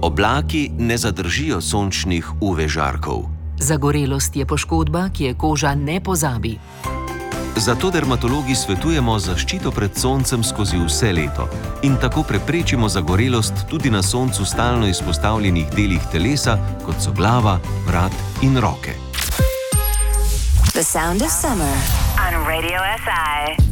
Oblaki ne zadržijo sončnih UV žarkov. Zagorelost je poškodba, ki je koža ne pozabi. Zato dermatologi svetujemo zaščito pred soncem skozi vse leto in tako preprečimo zagorelost tudi na soncu stalno izpostavljenih delih telesa, kot so glava, vrat in roke. The sound of summer on Radio SI.